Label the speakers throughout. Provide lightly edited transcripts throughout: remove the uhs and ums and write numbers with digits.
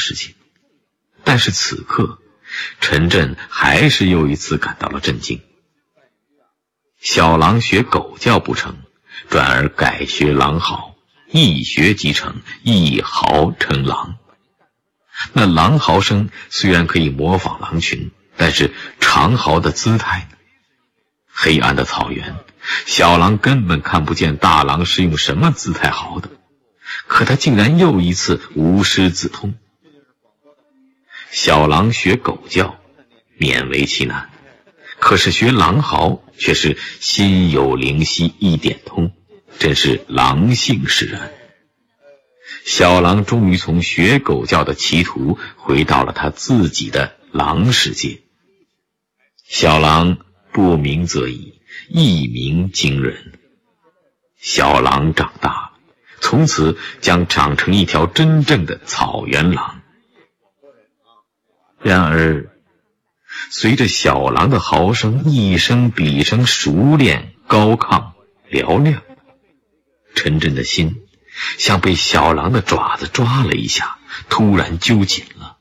Speaker 1: 事情。但是此刻，陈震还是又一次感到了震惊。小狼学狗叫不成，转而改学狼嚎，一学即成，一嚎成狼。那狼嚎声虽然可以模仿狼群，但是长嚎的姿态呢？黑暗的草原，小狼根本看不见大狼是用什么姿态嚎的，可他竟然又一次无师自通。小狼学狗叫，勉为其难，可是学狼嚎却是心有灵犀一点通，真是狼性使然。小狼终于从学狗叫的歧途回到了他自己的狼世界。小狼不鸣则已，一鸣惊人。小狼长大了，从此将长成一条真正的草原狼。然而随着小狼的嚎声一声比一声熟练高亢嘹亮，陈震的心像被小狼的爪子抓了一下，突然揪紧了。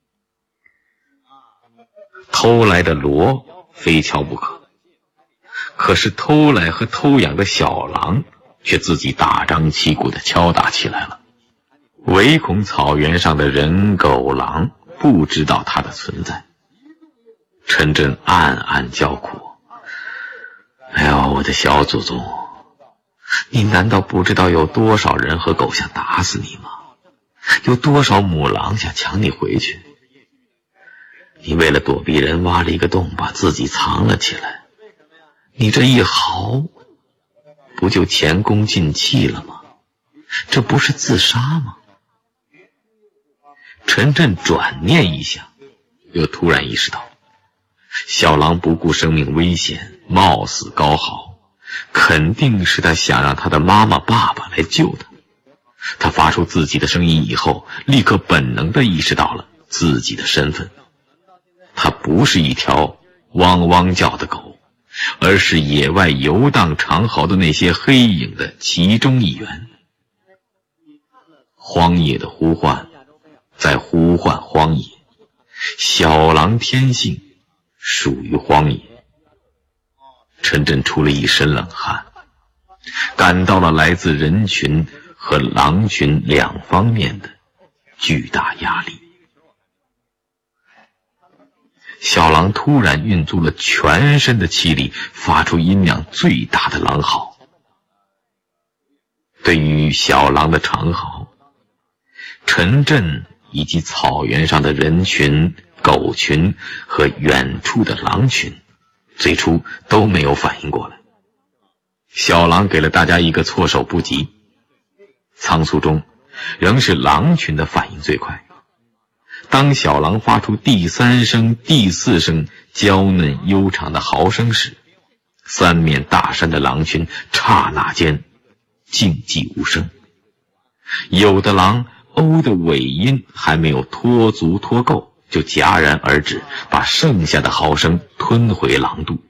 Speaker 1: 偷来的锣非敲不可，可是偷来和偷养的小狼却自己大张旗鼓地敲打起来了，唯恐草原上的人狗狼不知道它的存在。陈震暗暗叫苦：哎呦，我的小祖宗，你难道不知道有多少人和狗想打死你吗？有多少母狼想抢你回去？你为了躲避人挖了一个洞，把自己藏了起来，你这一嚎，不就前功尽弃了吗？这不是自杀吗？陈震转念一想，又突然意识到，小狼不顾生命危险冒死高嚎，肯定是他想让他的妈妈爸爸来救他。他发出自己的声音以后，立刻本能地意识到了自己的身份。他不是一条汪汪叫的狗，而是野外游荡长嚎的那些黑影的其中一员。荒野的呼唤在呼唤荒野，小狼天性属于荒野。陈震出了一身冷汗，感到了来自人群和狼群两方面的巨大压力。小狼突然运足了全身的气力，发出音量最大的狼嚎。对于小狼的长嚎，陈震以及草原上的人群、狗群和远处的狼群最初都没有反应过来。小狼给了大家一个措手不及，仓促中仍是狼群的反应最快。当小狼发出第三声、第四声娇嫩悠长的嚎声时，三面大山的狼群刹那间静寂无声。有的狼欧的尾音还没有拖足拖够，就戛然而止，把剩下的嚎声吞回狼肚。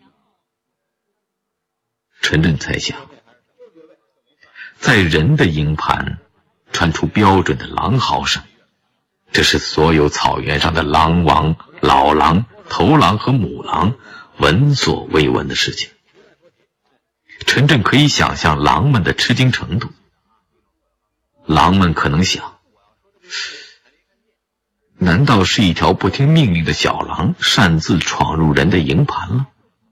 Speaker 1: 陈震猜想，在人的营盘传出标准的狼嚎声，这是所有草原上的狼王、老狼、头狼和母狼闻所未闻的事情。陈震可以想象狼们的吃惊程度。狼们可能想，难道是一条不听命令的小狼擅自闯入人的营盘了？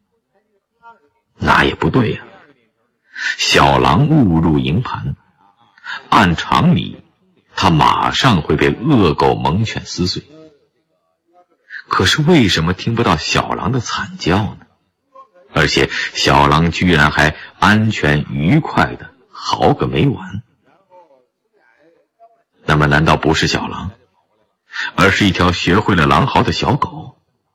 Speaker 1: 那也不对呀。小狼误入营盘，按常理他马上会被恶狗猛犬撕碎。可是为什么听不到小狼的惨叫呢？而且小狼居然还安全愉快地嚎个没完。那么难道不是小狼，而是一条学会了狼嚎的小狗？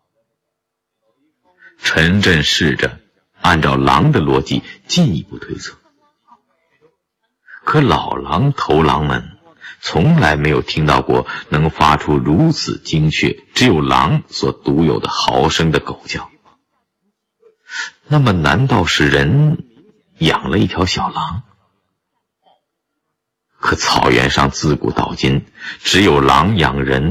Speaker 1: 陈震试着按照狼的逻辑进一步推测，可老狼、头狼们从来没有听到过能发出如此精确、只有狼所独有的嚎声的狗叫。那么难道是人养了一条小狼？可草原上自古到今，只有狼养人，